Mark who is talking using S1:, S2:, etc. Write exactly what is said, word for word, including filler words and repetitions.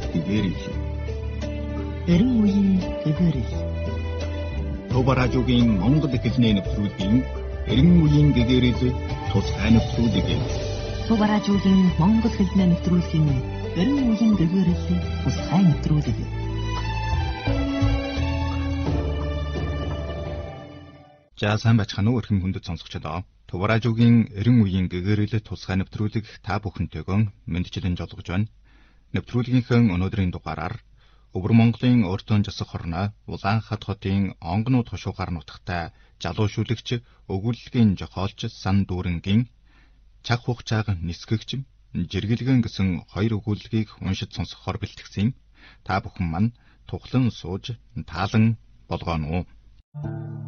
S1: гэгэрэл.
S2: Эрен үеийн гэгэрэл.
S1: Туба радиогийн Монгол хэлний нэвтрүүлгийн Эрен үеийн гэгэрэл тусгай нэвтрүүлэг.
S2: Туба радиогийн Монгол хэлний нэвтрүүлгийн Эрен үеийн гэгэрэл тусгай нэвтрүүлэг.
S1: За сайн бачхан уу өрхөм хүндэт сонсогчдоо. Туба радиогийн Эрен үеийн гэгэрэл тусгай нэвтрүүлэг та бүхэнтэйгөө мэдчилэн жолгож байна. Нэвтрүүлгийнхээ өнөөдрийн дугаараар Өвөр Монголын өртөн засаг хорноо Улаанхат хотын онгонууд хошуугаар нутагтай залуу шүлэгч өгүүлэлгийн жохоолч Сан Дүүрэнгийн цаг хугацааг нисгэгч жиргэлгэн гэсэн хоёр өгүүлэлгийг уншиж сонсохоор бэлтгэсэн. Та бүхэн маань тухлан сууж таалан болгоно уу?